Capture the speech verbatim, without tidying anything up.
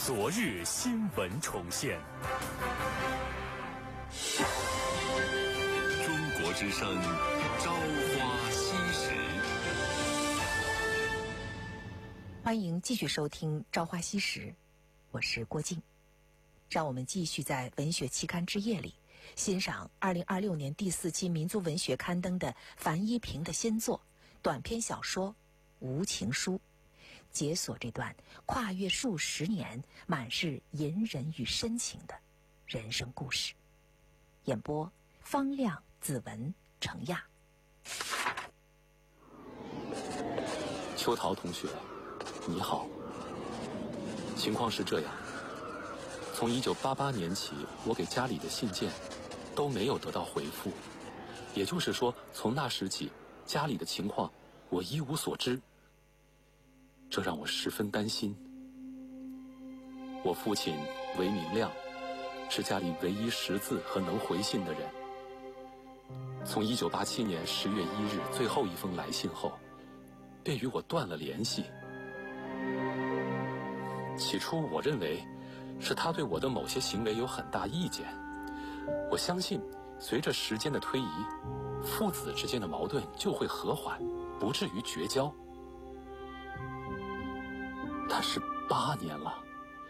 昨日新闻重现。中国之声，朝花夕拾。 欢迎继续收听《朝花夕拾》，我是郭静。让我们继续在文学期刊之夜里欣赏二零二六年第四期民族文学刊登的樊一平的新作短篇小说《无情书》，解锁这段跨越数十年、满是隐忍与深情的人生故事。演播：方亮、子文、程亚。 秋桃同学，你好。情况是这样，从一九八八年起，我给家里的信件都没有得到回复，也就是说，从那时起，家里的情况我一无所知。这让我十分担心。我父亲韦明亮是家里唯一识字和能回信的人。从一九八七年十月一日最后一封来信后，便与我断了联系。起初我认为是他对我的某些行为有很大意见，我相信随着时间的推移，父子之间的矛盾就会和缓，不至于绝交。但是八年了，